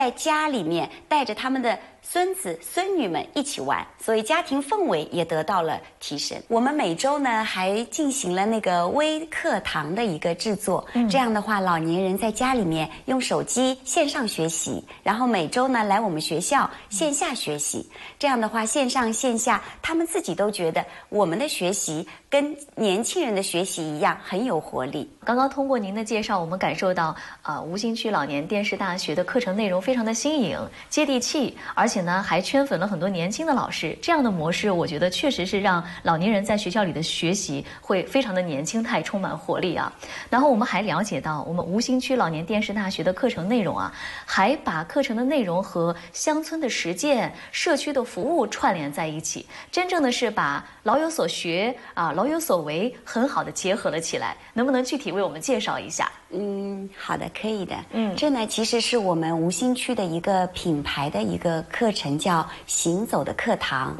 在家里面带着他们的孙子孙女们一起玩，所以家庭氛围也得到了提升。我们每周呢还进行了那个微课堂的一个制作，这样的话老年人在家里面用手机线上学习，然后每周呢来我们学校线下学习，这样的话线上线下他们自己都觉得我们的学习跟年轻人的学习一样很有活力。 刚刚通过您的介绍，我们感受到吴兴区老年电视大学的课程内容非常的新颖、接地气，而且呢还圈粉了很多年轻的老师。这样的模式，我觉得确实是让老年人在学校里的学习会非常的年轻态、充满活力啊。然后我们还了解到，我们吴兴区老年电视大学的课程内容啊，还把课程的内容和乡村的实践、社区的服务串联在一起，真正的是把老有所学老有所为很好的结合了起来。能不能具体为我们介绍一下？ 好的，可以的。这呢其实是我们吴兴区的一个品牌的一个课程，叫行走的课堂。